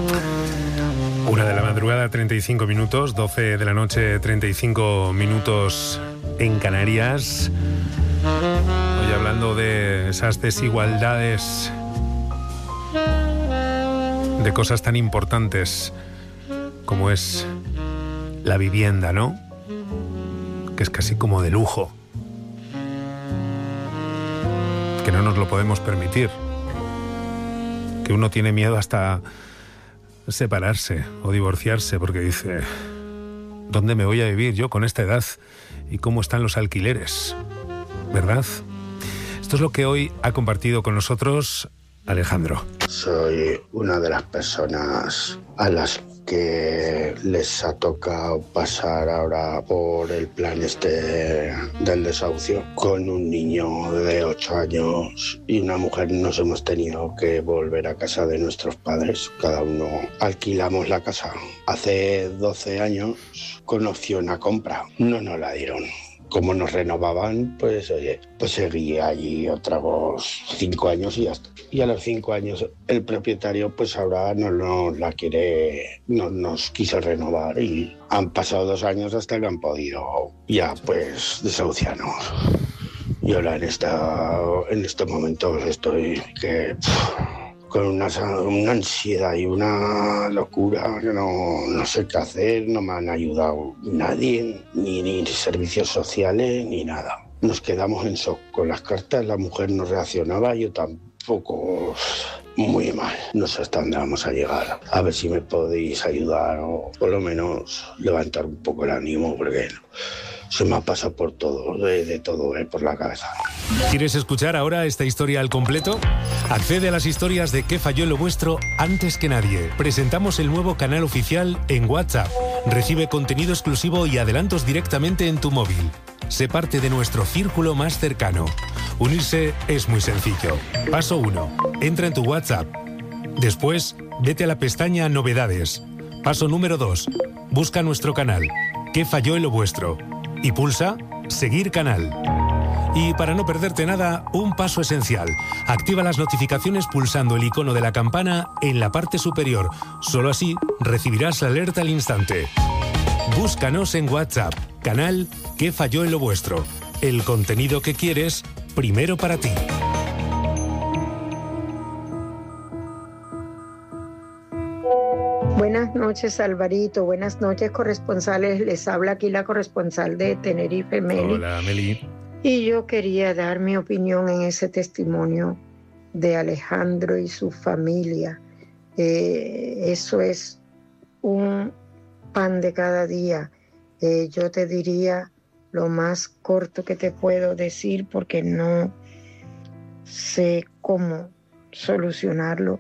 1 de la madrugada, 35 minutos, 12 de la noche, 35 minutos en Canarias. Hoy hablando de esas desigualdades, de cosas tan importantes como es la vivienda, ¿no? Que es casi como de lujo, que no nos lo podemos permitir, que uno tiene miedo hasta separarse o divorciarse porque dice, ¿dónde me voy a vivir yo con esta edad? ¿Y cómo están los alquileres? ¿Verdad? Esto es lo que hoy ha compartido con nosotros Alejandro. Soy una de las personas a las que les ha tocado pasar ahora por el plan del desahucio. Con un niño de 8 años y una mujer nos hemos tenido que volver a casa de nuestros padres. Cada uno alquilamos la casa. Hace 12 años con opción a compra. No nos la dieron. Como nos renovaban, pues oye, pues seguía allí otros 5 años y ya está. Y a los 5 años el propietario pues ahora no nos quiso renovar y han pasado 2 años hasta que han podido ya pues desahuciarnos. Y ahora en estos momentos estoy con una ansiedad y una locura que no sé qué hacer, no me han ayudado nadie, ni servicios sociales, ni nada. Nos quedamos en shock con las cartas, la mujer no reaccionaba, yo tampoco, muy mal. No sé hasta dónde vamos a llegar. A ver si me podéis ayudar o por lo menos levantar un poco el ánimo, porque se me ha pasado por todo, de todo, por la cabeza. ¿Quieres escuchar ahora esta historia al completo? Accede a las historias de ¿Qué falló en lo vuestro? Antes que nadie. Presentamos el nuevo canal oficial en WhatsApp. Recibe contenido exclusivo y adelantos directamente en tu móvil. Sé parte de nuestro círculo más cercano. Unirse es muy sencillo. Paso 1. Entra en tu WhatsApp. Después, vete a la pestaña Novedades. Paso número 2. Busca nuestro canal. ¿Qué falló en lo vuestro? Y pulsa Seguir canal. Y para no perderte nada, un paso esencial. Activa las notificaciones pulsando el icono de la campana en la parte superior. Solo así recibirás la alerta al instante. Búscanos en WhatsApp, canal ¿Qué falló en lo vuestro? El contenido que quieres, primero para ti. Buenas noches, Alvarito. Buenas noches, corresponsales. Les habla aquí la corresponsal de Tenerife, Meli. Hola, Meli. Y yo quería dar mi opinión en ese testimonio de Alejandro y su familia. Eso es un pan de cada día. Yo te diría lo más corto que te puedo decir porque no sé cómo solucionarlo.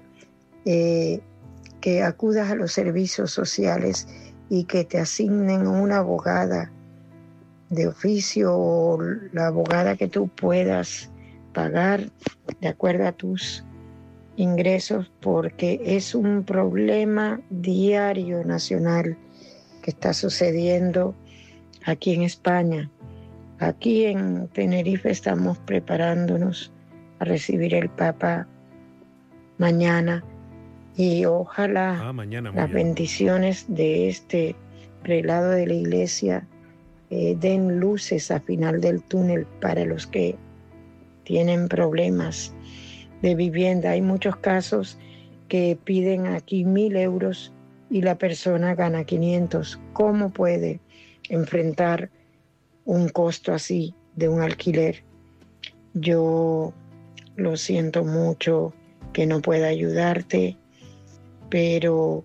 Que acudas a los servicios sociales y que te asignen una abogada de oficio o la abogada que tú puedas pagar de acuerdo a tus ingresos, porque es un problema diario nacional que está sucediendo aquí en España. Aquí en Tenerife estamos preparándonos a recibir el Papa mañana y ojalá las bendiciones de este prelado de la iglesia den luces al final del túnel para los que tienen problemas de vivienda. Hay muchos casos que piden aquí 1.000 euros y la persona gana 500. ¿Cómo puede enfrentar un costo así de un alquiler? Yo lo siento mucho que no pueda ayudarte, pero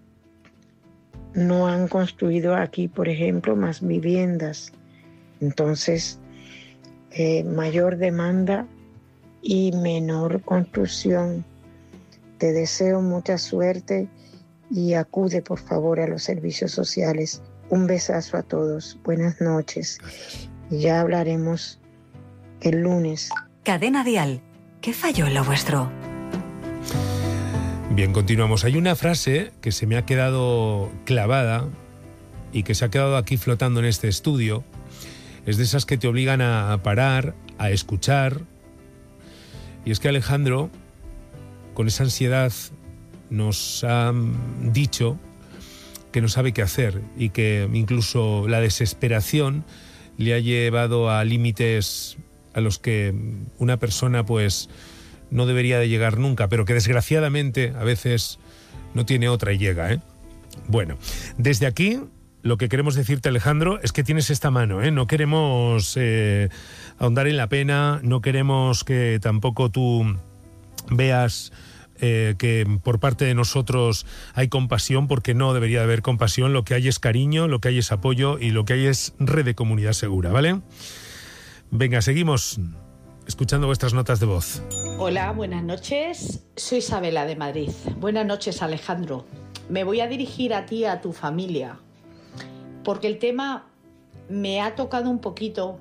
no han construido aquí, por ejemplo, más viviendas. Entonces, mayor demanda y menor construcción. Te deseo mucha suerte y acude, por favor, a los servicios sociales. Un besazo a todos. Buenas noches. Y ya hablaremos el lunes. Cadena Dial. ¿Qué falló en lo vuestro? Bien, continuamos. Hay una frase que se me ha quedado clavada y que se ha quedado aquí flotando en este estudio. Es de esas que te obligan a parar, a escuchar. Y es que Alejandro, con esa ansiedad nos ha dicho que no sabe qué hacer y que incluso la desesperación le ha llevado a límites a los que una persona pues no debería de llegar nunca, pero que desgraciadamente a veces no tiene otra y llega, ¿eh? Bueno, desde aquí lo que queremos decirte, Alejandro, es que tienes esta mano, ¿eh? No queremos ahondar en la pena, no queremos que tampoco tú veas que por parte de nosotros hay compasión, porque no debería de haber compasión. Lo que hay es cariño, lo que hay es apoyo y lo que hay es red de comunidad segura, ¿vale? Venga, seguimos escuchando vuestras notas de voz. Hola, buenas noches. Soy Isabela de Madrid. Buenas noches, Alejandro. Me voy a dirigir a ti y a tu familia, porque el tema me ha tocado un poquito.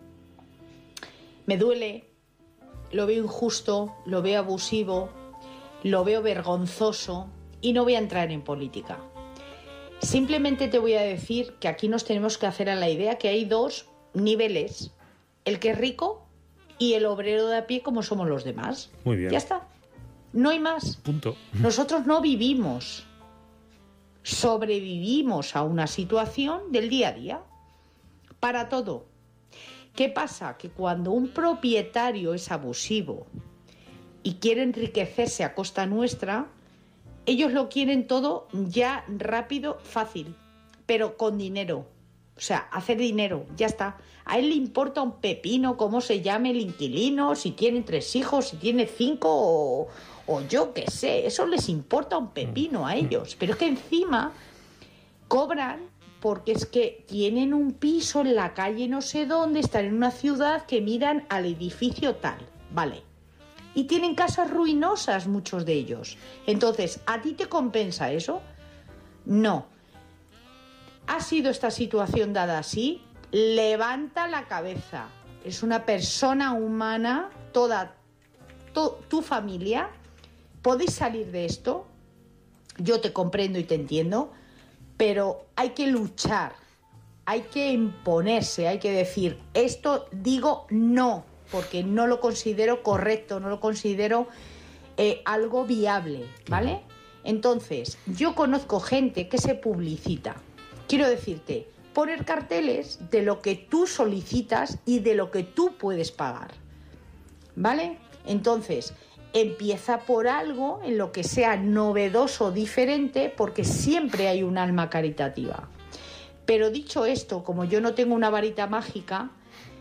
Me duele, lo veo injusto, lo veo abusivo, lo veo vergonzoso y no voy a entrar en política. Simplemente te voy a decir que aquí nos tenemos que hacer a la idea que hay dos niveles: el que es rico y el obrero de a pie, como somos los demás. Muy bien. Ya está. No hay más. Punto. Nosotros no vivimos, sobrevivimos a una situación del día a día. Para todo. ¿Qué pasa? Que cuando un propietario es abusivo y quiere enriquecerse a costa nuestra, ellos lo quieren todo ya rápido, fácil, pero con dinero. O sea, hacer dinero, ya está. A él le importa un pepino cómo se llame el inquilino, si tiene 3 hijos, si tiene 5 o yo qué sé. Eso les importa un pepino a ellos. Pero es que encima cobran porque es que tienen un piso en la calle no sé dónde, están en una ciudad que miran al edificio tal, ¿vale? Y tienen casas ruinosas muchos de ellos. Entonces, ¿a ti te compensa eso? No. ¿Ha sido esta situación dada así? Levanta la cabeza. Es una persona humana, toda tu familia. ¿Podéis salir de esto? Yo te comprendo y te entiendo, pero hay que luchar, hay que imponerse, hay que decir, esto digo no, porque no lo considero correcto, no lo considero algo viable, ¿vale? Entonces, yo conozco gente que se publicita. Quiero decirte, poner carteles de lo que tú solicitas y de lo que tú puedes pagar, ¿vale? Entonces, empieza por algo en lo que sea novedoso, diferente, porque siempre hay un alma caritativa. Pero dicho esto, como yo no tengo una varita mágica,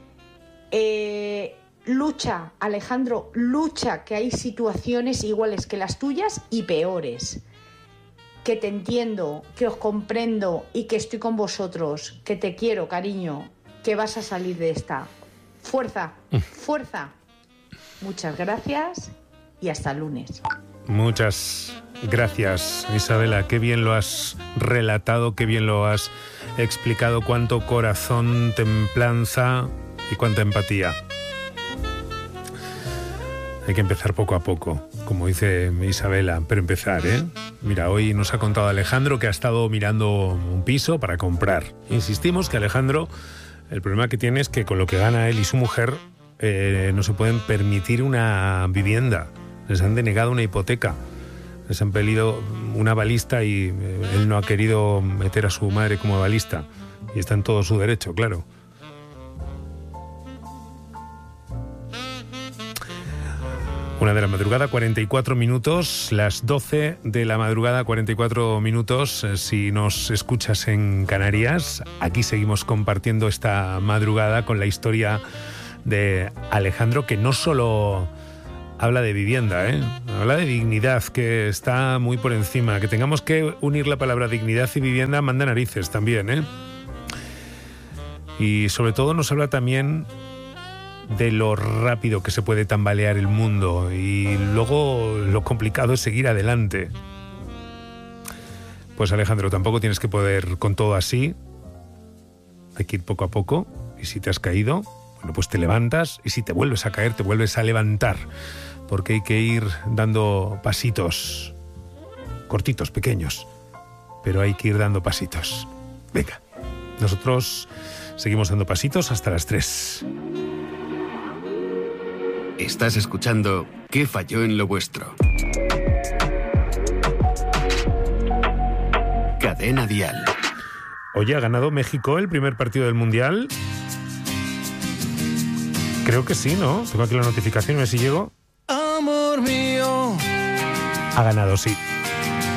lucha, Alejandro, lucha, que hay situaciones iguales que las tuyas y peores. Que te entiendo, que os comprendo y que estoy con vosotros, que te quiero, cariño, que vas a salir de esta. Fuerza, fuerza. Muchas gracias y hasta el lunes. Muchas gracias, Isabela. Qué bien lo has relatado, qué bien lo has explicado. Cuánto corazón, templanza y cuánta empatía. Hay que empezar poco a poco, como dice Isabela, pero empezar, ¿eh? Mira, hoy nos ha contado Alejandro que ha estado mirando un piso para comprar. Insistimos que Alejandro, el problema que tiene es que con lo que gana él y su mujer no se pueden permitir una vivienda. Les han denegado una hipoteca. Les han pedido una balista y él no ha querido meter a su madre como balista. Y está en todo su derecho, claro. Una de la madrugada, 44 minutos, las 12 de la madrugada, 44 minutos, si nos escuchas en Canarias. Aquí seguimos compartiendo esta madrugada con la historia de Alejandro, que no solo habla de vivienda, habla de dignidad, que está muy por encima. Que tengamos que unir la palabra dignidad y vivienda manda narices también, Y sobre todo nos habla también de lo rápido que se puede tambalear el mundo y luego lo complicado es seguir adelante. Pues Alejandro, tampoco tienes que poder con todo así. Hay que ir poco a poco y si te has caído, bueno, pues te levantas y si te vuelves a caer, te vuelves a levantar, porque hay que ir dando pasitos, cortitos, pequeños, pero hay que ir dando pasitos. Venga, nosotros seguimos dando pasitos hasta las 3. Estás escuchando ¿Qué falló en lo vuestro? Cadena Dial. Oye, ¿ha ganado México el primer partido del Mundial? Creo que sí, ¿no? Tengo aquí la notificación, a ver si llego. Amor mío. Ha ganado, sí.